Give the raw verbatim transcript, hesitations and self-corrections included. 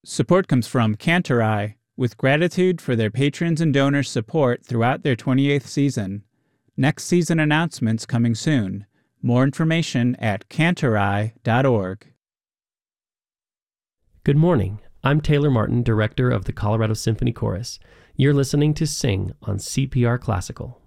Support comes from Cantorai, with gratitude for their patrons and donors' support throughout their twenty-eighth season. Next season announcements coming soon. More information at cantorai dot org. Good morning. I'm Taylor Martin, director of the Colorado Symphony Chorus. You're listening to Sing on C P R Classical.